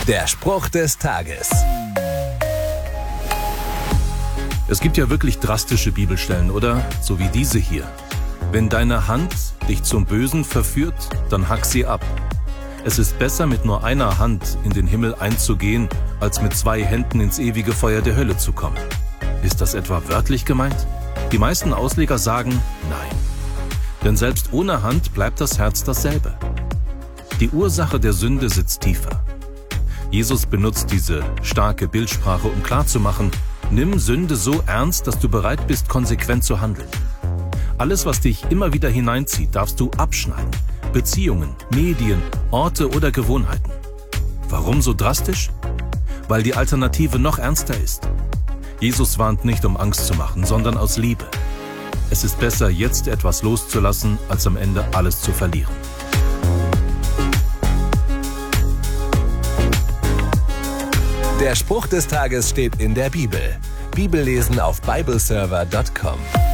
Der Spruch des Tages. Es gibt ja wirklich drastische Bibelstellen, oder? So wie diese hier. Wenn deine Hand dich zum Bösen verführt, dann hack sie ab. Es ist besser, mit nur einer Hand in den Himmel einzugehen, als mit 2 Händen ins ewige Feuer der Hölle zu kommen. Ist das etwa wörtlich gemeint? Die meisten Ausleger sagen nein. Denn selbst ohne Hand bleibt das Herz dasselbe. Die Ursache der Sünde sitzt tiefer. Jesus benutzt diese starke Bildsprache, um klarzumachen: Nimm Sünde so ernst, dass du bereit bist, konsequent zu handeln. Alles, was dich immer wieder hineinzieht, darfst du abschneiden. Beziehungen, Medien, Orte oder Gewohnheiten. Warum so drastisch? Weil die Alternative noch ernster ist. Jesus warnt nicht, um Angst zu machen, sondern aus Liebe. Es ist besser, jetzt etwas loszulassen, als am Ende alles zu verlieren. Der Spruch des Tages steht in der Bibel. Bibellesen auf bibleserver.com.